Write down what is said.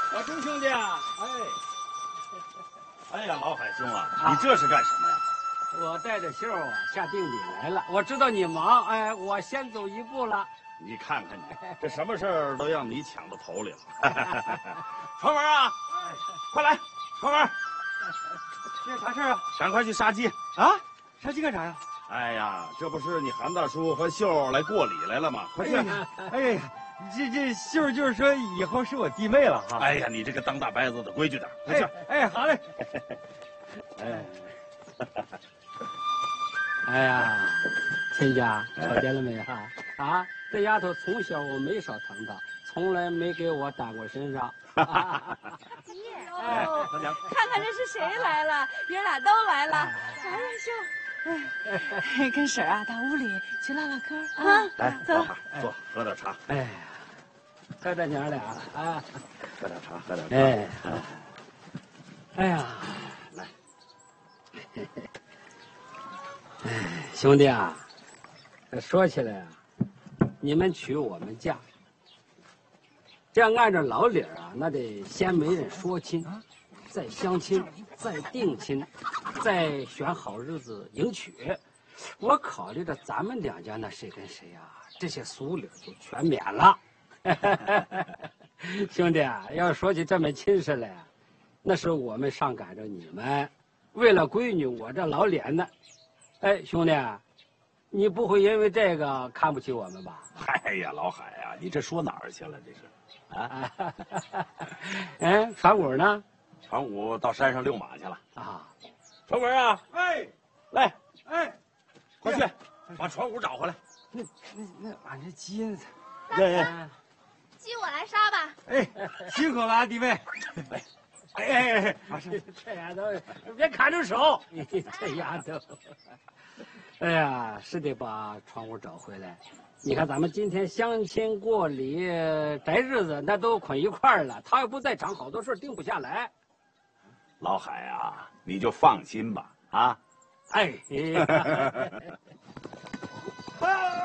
老朱兄弟啊， 哎呀，老海兄啊，你这是干什么呀？ 我带着秀啊下定礼来了。我知道你忙，我先走一步了。 你看看你，这什么事儿都让你抢到头里了。传文啊，快来，传文。 这啥事啊？ 赶快去杀鸡啊！杀鸡干啥呀？ 哎呀，这不是你韩大叔和秀来过礼来了吗？快去！ 哎呀，这秀就是说以后是我弟妹了哈。 哎呀，你这个当大伯子的规矩点，快去！ 哎，好嘞。 哎呀，亲家瞅见了没哈？啊，这丫头从小我没少疼她，从来没给我打过身上。 哟，看看这是谁来了，爷俩都来了。来呀，秀，跟婶儿啊到屋里去唠唠嗑啊。 来， 走， 坐，喝点茶。 哎，喝着娘俩啊， 喝点茶，喝点茶。 哎呀， 来。 兄弟啊，说起来啊，你们娶我们家，这样按照老理儿啊，那得先媒人说亲，再相亲，再定亲，再选好日子迎娶。我考虑着咱们两家那谁跟谁啊，这些俗理就全免了。兄弟啊，要说起这门亲事来，那是我们上赶着你们，为了闺女，我这老脸呢。哎，兄弟，你不会因为这个看不起我们吧？ 哎呀，老海啊，你这说哪儿去了？这是啊？ 哎，传武呢？ 传武到山上遛马去了啊。 传文啊，来，快去把传武找回来。 那俺这鸡呢？ 鸡我来杀吧。 辛苦了啊，弟妹。 这丫头别卡住手！这丫头，哎呀，是得把传武找回来。你看咱们今天相亲过礼择日子，那都捆一块儿了。他要不在场，好多事定不下来。 老海啊，你就放心吧，啊！ 哎。